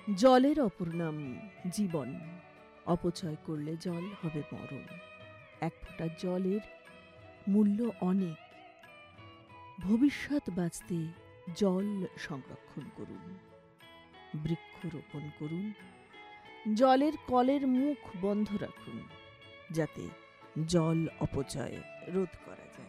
জলের অপর নাম জীবন। অপচয় করলে জল হবে মরণ। এক ফোঁটা জলের মূল্য অনেক। ভবিষ্যৎ বাঁচতে জল সংরক্ষণ করুন, বৃক্ষরোপণ করুন, জলের কলের মুখ বন্ধ রাখুন, যাতে জল অপচয় রোধ করা যায়।